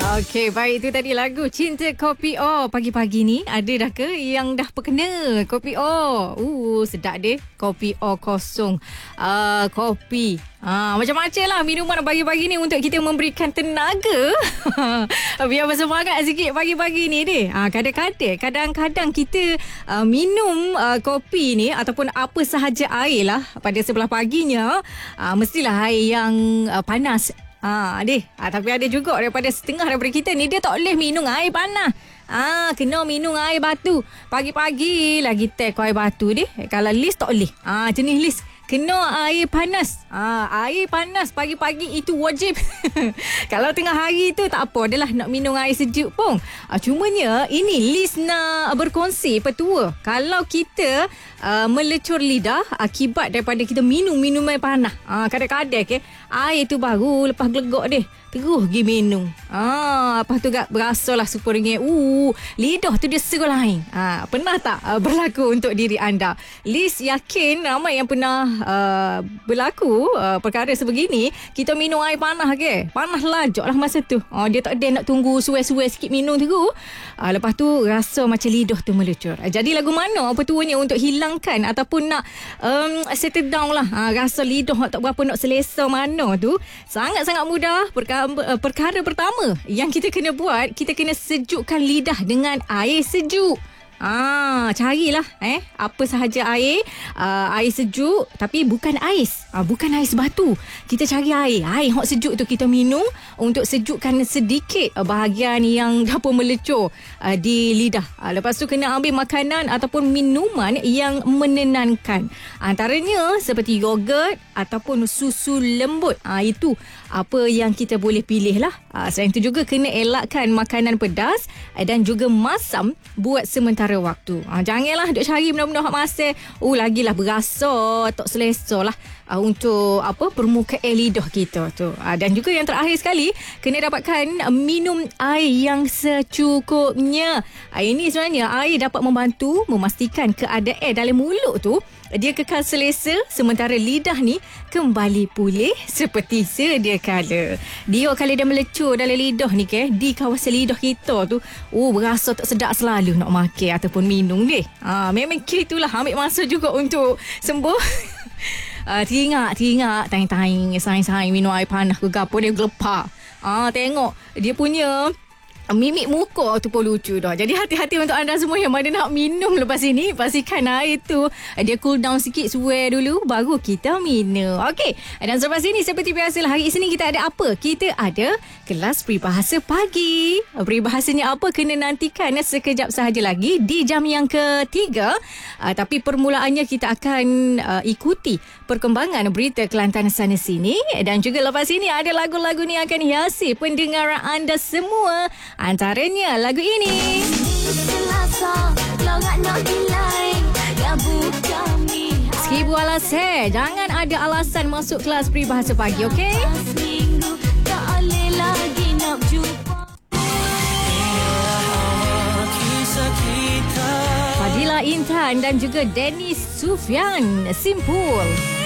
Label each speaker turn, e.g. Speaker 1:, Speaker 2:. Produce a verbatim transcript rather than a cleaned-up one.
Speaker 1: Okey, baik, itu tadi lagu Cinta Kopi O. Pagi-pagi ni ada dah ke yang dah perkena Kopi O? Uh, sedap deh. Kopi O kosong. Uh, kopi. Ha, macam-macam lah minuman pagi-pagi ni untuk kita memberikan tenaga. Biar bersemangat sikit pagi-pagi ni deh. Ha, kadang-kadang, kadang-kadang kita uh, minum uh, kopi ni ataupun apa sahaja air lah pada sebelah paginya, uh, mestilah air yang uh, panas. Ah, deh. Ah, tapi ada juga daripada setengah daripada kita ni dia tak boleh minum air panas. Ah, kena minum air batu. Pagi-pagi lagi teh air batu deh. Kalau Liz tak boleh. Ah, jenis Liz kena air panas. Ah, air panas pagi-pagi itu wajib. Kalau tengah hari tu tak apa, adalah nak minum air sejuk pun. Ah, cumanya ini Liz nak berkongsi petua. Kalau kita uh, melecur lidah akibat daripada kita minum minum air panas. Ah, kadang-kadang ke air tu baru lepas gelegok deh, terus pergi minum. Ah, lepas tu gak berasalah super ringgit. Uh, lidah tu dia serah lain. Ah, pernah tak uh, berlaku untuk diri anda? Liz yakin ramai yang pernah uh, berlaku uh, perkara sebegini. Kita minum air panas ke? Panas lajak lah masa tu. Ah, dia tak ada nak tunggu suai-suai sikit minum tu. Ah, lepas tu rasa macam lidah tu melecur. Ah, jadi lagu mana petuanya untuk hilangkan ataupun nak um, settle down lah. Ah, rasa lidah tak berapa nak selesa mana tu. Sangat-sangat mudah. Perkara Perkara pertama yang kita kena buat, kita kena sejukkan lidah dengan air sejuk. Ah, carilah eh apa sahaja air, uh, air sejuk tapi bukan ais. Ah, bukan ais batu. Kita cari air, air hot sejuk tu kita minum untuk sejukkan sedikit uh, bahagian yang dapur melecur uh, di lidah. Ah, lepas tu kena ambil makanan ataupun minuman yang menenangkan. Antaranya seperti yogurt ataupun susu lembut. Ah, itu apa yang kita boleh pilih lah. Ah, selain itu juga kena elakkan makanan pedas uh, dan juga masam buat sementara waktu. Ha, janganlah duk cari benda-benda hak masak. Oh, lagilah berasa tak selesa lah uh, untuk apa permukaan lidah kita tu. Uh, dan juga yang terakhir sekali, kena dapatkan uh, minum air yang secukupnya. Uh, ini sebenarnya air dapat membantu memastikan keadaan dalam mulut tu dia kekal selesa sementara lidah ni kembali pulih seperti sedia kala. Dia kalau dia melecur dalam lidah ni ke, di kawasan lidah kita tu, oh berasa tak sedap selalu nak makan ataupun minum deh. Ha, memang gitulah, ambil masa juga untuk sembuh. Uh, teringat, teringat taing-taing, saing-saing minum air panas ke apa dia gelepar. Ah, tengok dia punya mimik muka tu pun lucu dah. Jadi hati-hati untuk anda semua yang mana nak minum lepas ini. Pastikan air tu dia cool down sikit, suai dulu, baru kita minum. Okey, dan selepas ini seperti biasalah, hari Isnin kita ada apa? Kita ada kelas peribahasa pagi. Peribahasanya apa? Kena nantikan sekejap sahaja lagi di jam yang ketiga. Uh, tapi permulaannya kita akan uh, ikuti perkembangan berita Kelantan sana sini. Dan juga lepas ini ada lagu-lagu ni akan hiasi pendengaran anda semua. Antaranya lagu ini. Seribu alasan. Jangan ada alasan masuk kelas peribahasa pagi, okey? Fadila Intan dan juga Dennis Sufyan. Simpul.